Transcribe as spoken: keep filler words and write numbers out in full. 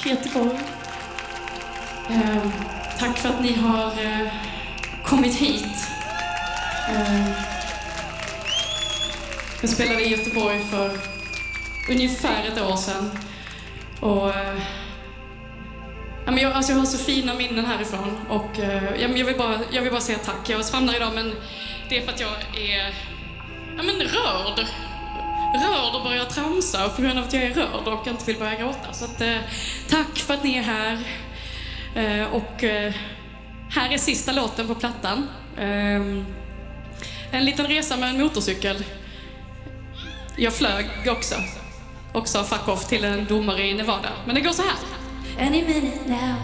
Göteborg. Eh, tack för att ni har eh, kommit hit. Eh, jag spelade i Göteborg för ungefär ett år sedan. Och, eh, ja, men jag, alltså jag har så fina minnen härifrån. Och, eh, ja, men jag, vill bara, jag vill bara säga tack. Jag svamlar idag, men det är för att jag är ja, men rörd. Rörd och börjar tramsa på grund av att jag är rörd och inte vill börja gråta. Så att, eh, tack för att ni är här. Eh, och eh, här är sista låten på plattan. Eh, en liten resa med en motorcykel. Jag flög också. Också fuck off till en domare i Nevada. Men det går så här. Any minute now,